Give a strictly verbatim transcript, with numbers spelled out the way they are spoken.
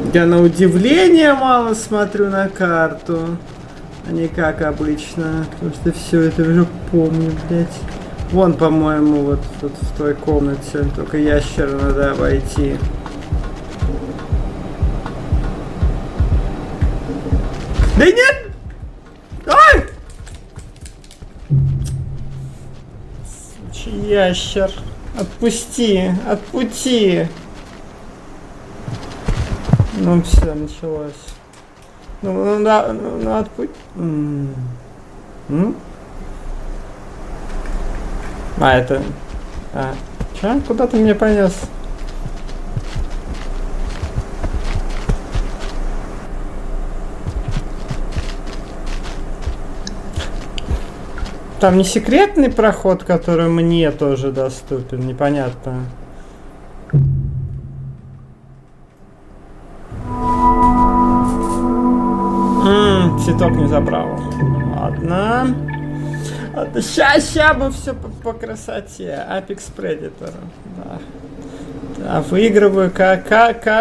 Я на удивление мало смотрю на карту. А не как обычно. Потому что все это уже помню, блядь. Вон, по-моему, вот, вот в той комнате. Только ящера надо обойти. Да нет! Ай! Сучий ящер. Отпусти, отпусти. Ну все, началось. Ну, ну да, ну, ну отпусти. А, это... А, чё? Куда ты меня понес? Там не секретный проход, который мне тоже доступен, непонятно. Ммм, цветок не забрал. Ладно. Ладно, ща, ща бы все по, по красоте. Apex Predator. Да. Да, выигрываю как, как,